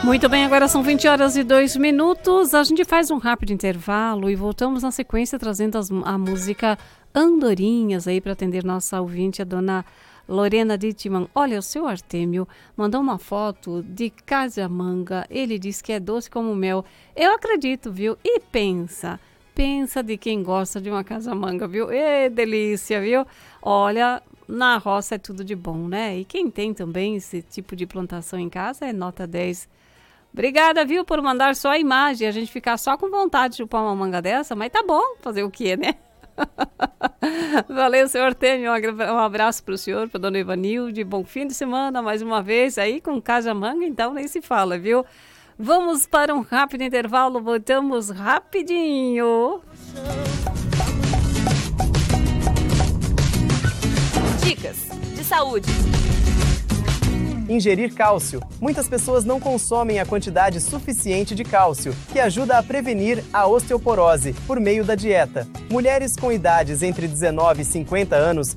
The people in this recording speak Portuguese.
Muito bem, agora são 20 horas e 2 minutos. A gente faz um rápido intervalo e voltamos na sequência trazendo a música Andorinhas aí para atender nossa ouvinte, a dona Lorena Dittmann. Olha, o seu Artêmio mandou uma foto de casamanga. Ele diz que é doce como mel. Eu acredito, viu? E pensa de quem gosta de uma casamanga, viu? É delícia, viu? Olha, na roça é tudo de bom, né? E quem tem também esse tipo de plantação em casa é nota 10. Obrigada, viu, por mandar só a imagem. A gente ficar só com vontade de chupar uma manga dessa, mas tá bom, fazer o quê, né? Valeu, senhor Artêmio. Um abraço pro senhor, pra dona Ivanilde. Bom fim de semana, mais uma vez, aí com casamanga, então nem se fala, viu? Vamos para um rápido intervalo, voltamos rapidinho. Dicas de saúde. Ingerir cálcio. Muitas pessoas não consomem a quantidade suficiente de cálcio, que ajuda a prevenir a osteoporose por meio da dieta. Mulheres com idades entre 19 e 50 anos